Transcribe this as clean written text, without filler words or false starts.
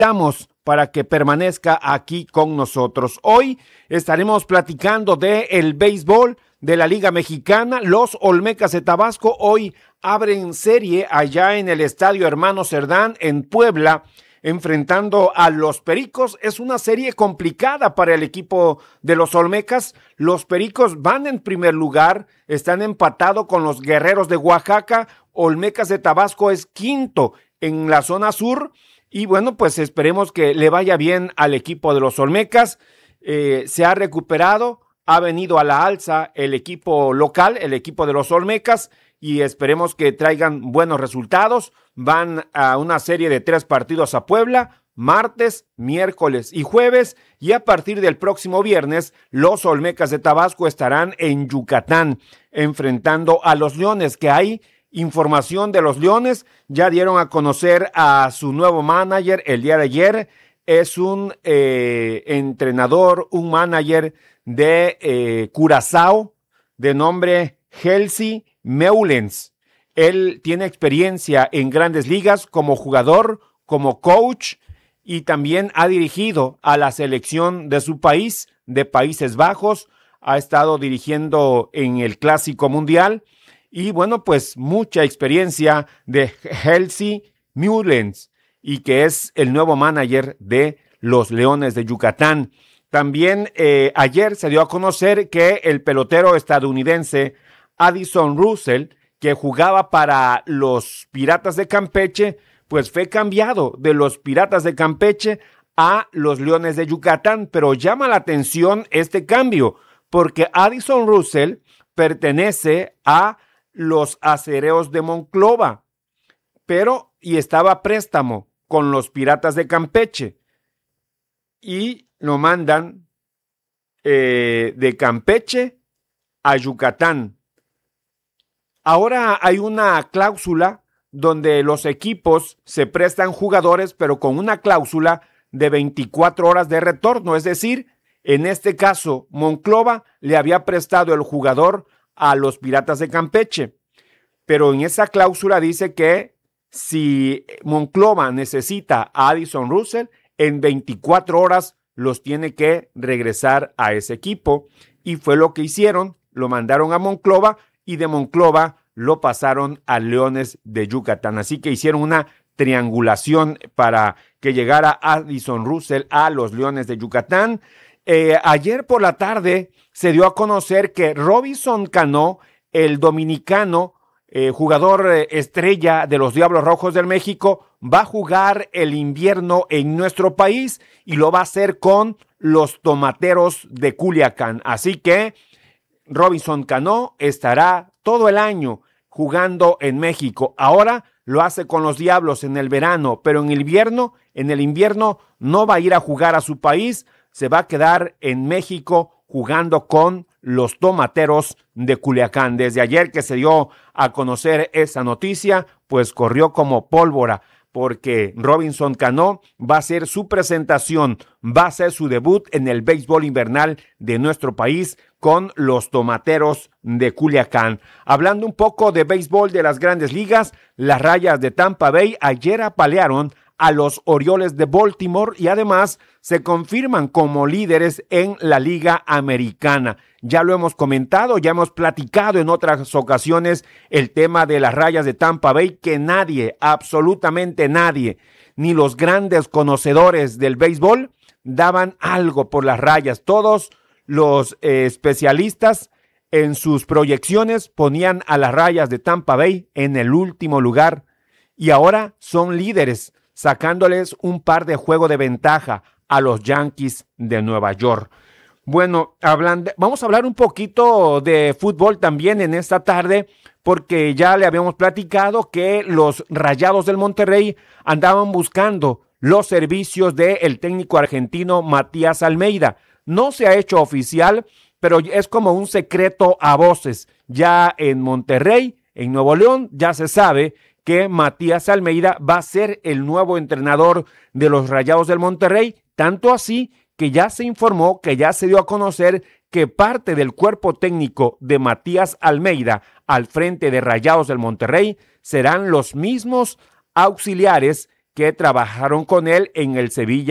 invitamos para que permanezca aquí con nosotros. Hoy estaremos platicando de el béisbol de la Liga Mexicana. Los Olmecas de Tabasco hoy abren serie allá en el Estadio Hermano Cerdán en Puebla, enfrentando a los Pericos. Es una serie complicada para el equipo de los Olmecas. Los Pericos van en primer lugar, están empatados con los Guerreros de Oaxaca. Olmecas de Tabasco es quinto en la zona sur. Y bueno, pues esperemos que le vaya bien al equipo de los Olmecas. Se ha recuperado, ha venido a la alza el equipo local, el equipo de los Olmecas, y esperemos que traigan buenos resultados. Van a una serie de 3 partidos a Puebla, martes, miércoles y jueves, y a partir del próximo viernes, los Olmecas de Tabasco estarán en Yucatán, enfrentando a los Leones, que hay información de los Leones. Ya dieron a conocer a su nuevo manager el día de ayer. Es un entrenador, un manager de Curazao de nombre Helsi Meulens. Él tiene experiencia en grandes ligas como jugador, como coach, y también ha dirigido a la selección de su país, de Países Bajos. Ha estado dirigiendo en el Clásico Mundial. Y bueno, pues mucha experiencia de Helsi Meulens, y que es el nuevo manager de los Leones de Yucatán. También ayer se dio a conocer que el pelotero estadounidense Addison Russell, que jugaba para los Piratas de Campeche, pues fue cambiado de los Piratas de Campeche a los Leones de Yucatán. Pero llama la atención este cambio, porque Addison Russell pertenece a los Acereros de Monclova, y estaba a préstamo con los Piratas de Campeche, y lo mandan de Campeche a Yucatán. Ahora hay una cláusula donde los equipos se prestan jugadores, pero con una cláusula de 24 horas de retorno. Es decir, en este caso, Monclova le había prestado el jugador a los Piratas de Campeche, pero en esa cláusula dice que si Monclova necesita a Addison Russell, en 24 horas los tiene que regresar a ese equipo, y fue lo que hicieron. Lo mandaron a Monclova, y de Monclova lo pasaron a Leones de Yucatán. Así que hicieron una triangulación para que llegara Addison Russell a los Leones de Yucatán. Ayer por la tarde se dio a conocer que Robinson Cano, el dominicano, jugador estrella de los Diablos Rojos del México, va a jugar el invierno en nuestro país, y lo va a hacer con los Tomateros de Culiacán. Así que Robinson Cano estará todo el año jugando en México. Ahora lo hace con los Diablos en el verano, pero en el invierno no va a ir a jugar a su país, se va a quedar en México jugando con los Tomateros de Culiacán. Desde ayer que se dio a conocer esa noticia, pues corrió como pólvora, porque Robinson Cano va a hacer su presentación, va a hacer su debut en el béisbol invernal de nuestro país con los Tomateros de Culiacán. Hablando un poco de béisbol de las grandes ligas, las Rayas de Tampa Bay ayer apalearon a los Orioles de Baltimore, y además se confirman como líderes en la Liga Americana. Ya lo hemos comentado, ya hemos platicado en otras ocasiones el tema de las Rayas de Tampa Bay, que nadie, absolutamente nadie, ni los grandes conocedores del béisbol daban algo por las Rayas. Todos los especialistas en sus proyecciones ponían a las Rayas de Tampa Bay en el último lugar, y ahora son líderes, sacándoles un par de juegos de ventaja a los Yankees de Nueva York. Bueno, vamos a hablar un poquito de fútbol también en esta tarde, porque ya le habíamos platicado que los Rayados del Monterrey andaban buscando los servicios del técnico argentino Matías Almeida. No se ha hecho oficial, pero es como un secreto a voces. Ya en Monterrey, en Nuevo León, ya se sabe que Matías Almeida va a ser el nuevo entrenador de los Rayados del Monterrey, tanto así que ya se informó, que ya se dio a conocer que parte del cuerpo técnico de Matías Almeida al frente de Rayados del Monterrey serán los mismos auxiliares que trabajaron con él en el Sevilla